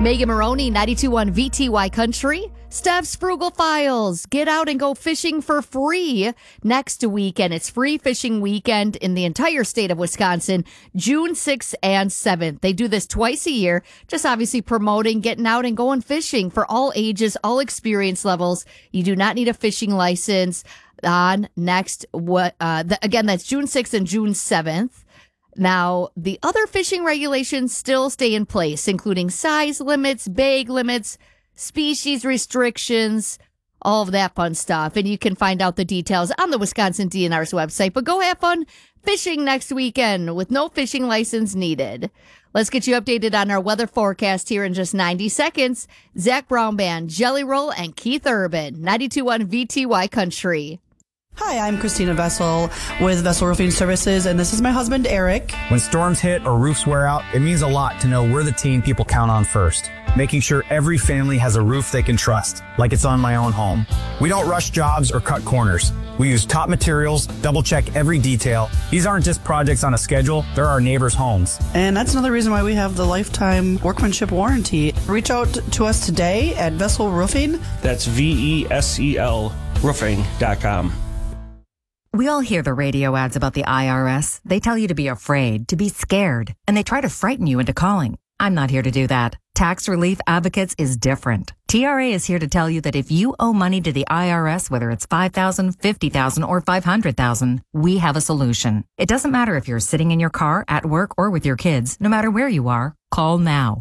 Megan Maroney, 92.1 VTY Country. Steph's Frugal Files. Get out and go fishing for free next weekend. It's free fishing weekend in the entire state of Wisconsin, June 6th and 7th. They do this twice a year, just obviously promoting getting out and going fishing for all ages, all experience levels. You do not need a fishing license on next, again, that's June 6th and June 7th. Now, the other fishing regulations still stay in place, including size limits, bag limits, species restrictions, all of that fun stuff. And you can find out the details on the Wisconsin DNR's website. But go have fun fishing next weekend with no fishing license needed. Let's get you updated on our weather forecast here in just 90 seconds. Zach Brown Band, Jelly Roll, and Keith Urban, 92.1 VTY Country. Hi, I'm Christina Vessel with Vessel Roofing Services, and this is my husband, Eric. When storms hit or roofs wear out, it means a lot to know we're the team people count on first, making sure every family has a roof they can trust, like it's on my own home. We don't rush jobs or cut corners. We use top materials, double-check every detail. These aren't just projects on a schedule, they're our neighbors' homes. And that's another reason why we have the lifetime workmanship warranty. Reach out to us today at Vessel Roofing. That's VESEL roofing.com. We all hear the radio ads about the IRS. They tell you to be afraid, to be scared, and they try to frighten you into calling. I'm not here to do that. Tax Relief Advocates is different. TRA is here to tell you that if you owe money to the IRS, whether it's $5,000, $50,000, or $500,000, we have a solution. It doesn't matter if you're sitting in your car, at work, or with your kids. No matter where you are, call now.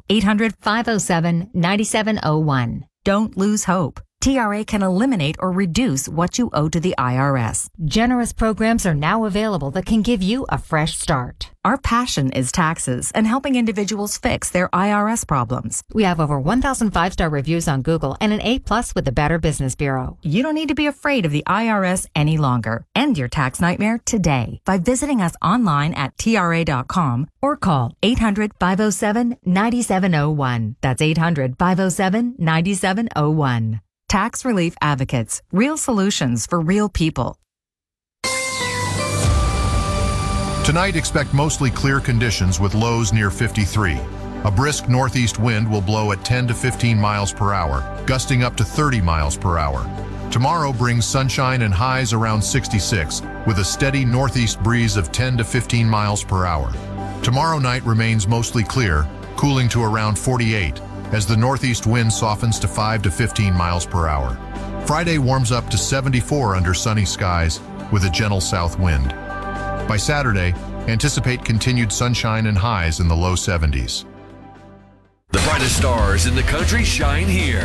800-507-9701. Don't lose hope. TRA can eliminate or reduce what you owe to the IRS. Generous programs are now available that can give you a fresh start. Our passion is taxes and helping individuals fix their IRS problems. We have over 1,000 5-star reviews on Google and an A+ with the Better Business Bureau. You don't need to be afraid of the IRS any longer. End your tax nightmare today by visiting us online at TRA.com or call 800-507-9701. That's 800-507-9701. Tax Relief Advocates. Real solutions for real people. Tonight, expect mostly clear conditions with lows near 53. A brisk northeast wind will blow at 10 to 15 miles per hour, gusting up to 30 miles per hour. Tomorrow brings sunshine and highs around 66, with a steady northeast breeze of 10 to 15 miles per hour. Tomorrow night remains mostly clear, cooling to around 48, as the northeast wind softens to 5 to 15 miles per hour. Friday warms up to 74 under sunny skies with a gentle south wind. By Saturday, anticipate continued sunshine and highs in the low 70s. The brightest stars in the country shine here.